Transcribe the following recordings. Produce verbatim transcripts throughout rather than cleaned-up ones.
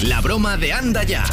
La broma de Anda Ya.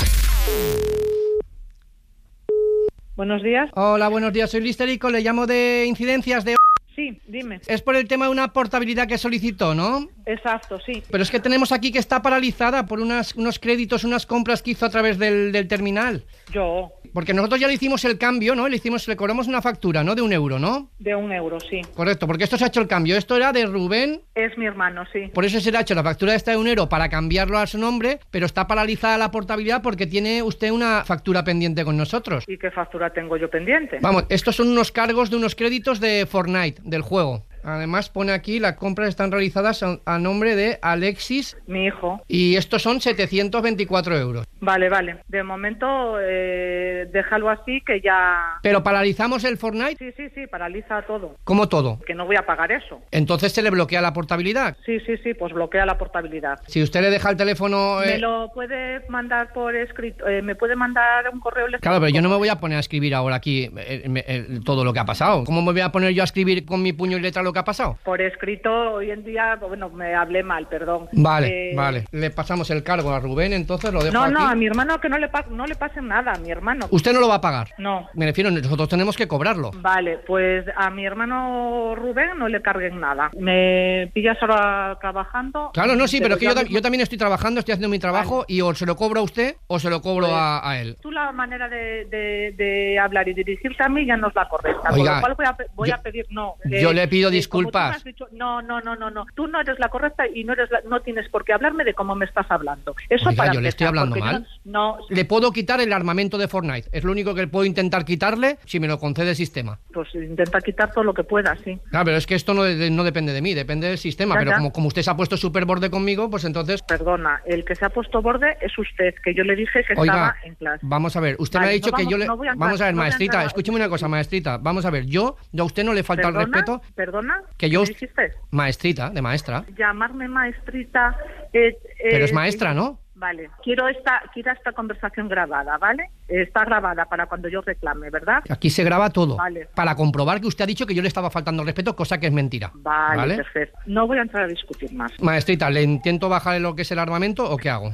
Buenos días. Hola, buenos días. Soy Listerico, le llamo de incidencias de... Sí, dime. Es por el tema de una portabilidad que solicitó, ¿no? Exacto, sí. Pero es que tenemos aquí que está paralizada por unas, unos créditos, unas compras que hizo a través del, del terminal. Yo. Porque nosotros ya le hicimos el cambio, ¿no? Le hicimos, le cobramos una factura, ¿no? De un euro, ¿no? De un euro, sí. Correcto, porque esto se ha hecho el cambio. Esto era de Rubén. Es mi hermano, sí. Por eso se le ha hecho la factura esta de un euro para cambiarlo a su nombre, pero está paralizada la portabilidad porque tiene usted una factura pendiente con nosotros. ¿Y qué factura tengo yo pendiente? Vamos, estos son unos cargos de unos créditos de Fortnite, del juego. Además pone aquí, las compras están realizadas a, a nombre de Alexis. Mi hijo. Y estos son setecientos veinticuatro euros. Vale, vale. De momento, eh, déjalo así que ya... ¿Pero paralizamos el Fortnite? Sí, sí, sí, paraliza todo. ¿Cómo todo? Que no voy a pagar eso. Entonces se le bloquea la portabilidad. Sí, sí, sí, pues bloquea la portabilidad. Si usted le deja el teléfono... Eh... ¿Me lo puede mandar por escrito? Eh, ¿Me puede mandar un correo electrónico? Claro, pero yo no me voy a poner a escribir ahora aquí eh, eh, eh, todo lo que ha pasado. ¿Cómo me voy a poner yo a escribir con mi puño y letra lo que ha pasado? Por escrito, hoy en día, bueno, me hablé mal, perdón. Vale, eh... vale. Le pasamos el cargo a Rubén, entonces lo dejo No, aquí. no, a mi hermano que no le, pa no le pasen nada, a mi hermano. ¿Usted no lo va a pagar? No. Me refiero, nosotros tenemos que cobrarlo. Vale, pues a mi hermano Rubén no le carguen nada. ¿Me pillas ahora trabajando? Claro, no, sí, pero, pero que yo, mismo... yo también estoy trabajando, estoy haciendo mi trabajo, vale. Y o se lo cobro a usted o se lo cobro pues, a, a él. Tú la manera de, de, de hablar y dirigirte a mí ya no es la correcta. Oiga, por lo cual voy a, voy yo, a pedir no. Yo eh, le pido eh, disculpas. Dicho, no, no, no, no, no. Tú no eres la correcta y no eres la, no tienes por qué hablarme de cómo me estás hablando. Eso Oiga, para yo empezar, le estoy hablando mal. No, no. Le puedo quitar el armamento de Fortnite. Es lo único que puedo intentar quitarle si me lo concede el sistema. Pues intenta quitar todo lo que puedas, sí. Claro, pero es que esto no, no depende de mí, depende del sistema. Ya, pero ya. Como, como usted se ha puesto súper borde conmigo, pues entonces... Perdona, el que se ha puesto borde es usted, que yo le dije que Oiga, estaba en clase. Vamos a ver, usted vale, me ha dicho no que vamos, yo le... No a vamos entrar, a ver, no maestrita, a escúcheme una cosa, maestrita. Vamos a ver, yo, yo a usted no le falta ¿Perdona? el respeto... ¿Perdona? Que yo... ¿Qué dijiste? Maestrita, de maestra. Llamarme maestrita... Eh, eh, pero es maestra, ¿no? Vale, quiero esta, quiero esta conversación grabada, ¿vale? Está grabada para cuando yo reclame, ¿verdad? Aquí se graba todo, vale. Para comprobar que usted ha dicho que yo le estaba faltando el respeto, cosa que es mentira. Vale, ¿vale? Perfecto. No voy a entrar a discutir más. Maestrita, ¿le intento bajar lo que es el armamento o qué hago?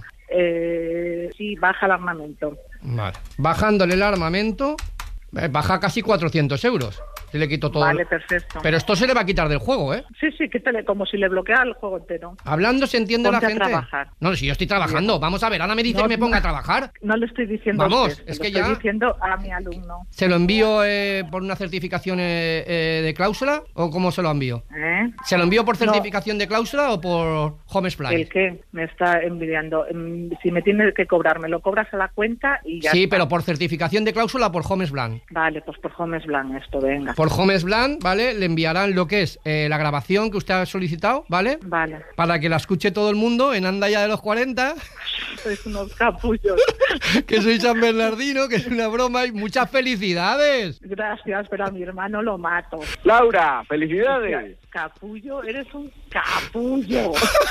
Eh, sí, baja el armamento. Vale. Bajándole el armamento, eh, baja casi cuatrocientos euros. Se le quito todo. Vale, perfecto. Pero esto se le va a quitar del juego, ¿eh? Sí, sí, quítale como si le bloqueara el juego entero. Hablando se entiende Ponte la gente. A trabajar. No, si yo estoy trabajando. Bien. Vamos a ver, ahora me dice no, que me ponga no, a trabajar. No le estoy diciendo Vamos, a usted, es lo que estoy ya... diciendo a mi alumno. ¿Se lo envío eh, por una certificación eh, eh, de cláusula o cómo se lo envío? ¿Eh? ¿Se lo envío por certificación no. de cláusula o por Home Splice? ¿El qué? Me está enviando. Si me tiene que cobrar, me lo cobras a la cuenta y ya Sí, está. Pero por certificación de cláusula o por Home Splice. Vale, pues por Home Splice esto, venga. Por Home Splice, ¿vale? Le enviarán lo que es eh, la grabación que usted ha solicitado, ¿vale? Vale. Para que la escuche todo el mundo en Anda Ya de los cuarenta. Sois unos capullos. Que soy San Bernardino, que es una broma y muchas felicidades. Gracias, pero a mi hermano lo mato. Laura, felicidades. Capullo, eres un capullo.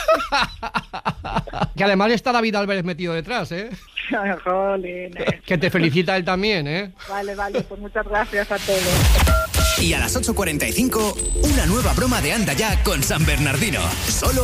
Que además está David Álvarez metido detrás, ¿eh? Jolines. Que te felicita él también, ¿eh? Vale, vale, pues muchas gracias a todos. Y a las ocho cuarenta y cinco, una nueva broma de Anda Ya con San Bernardino. Solo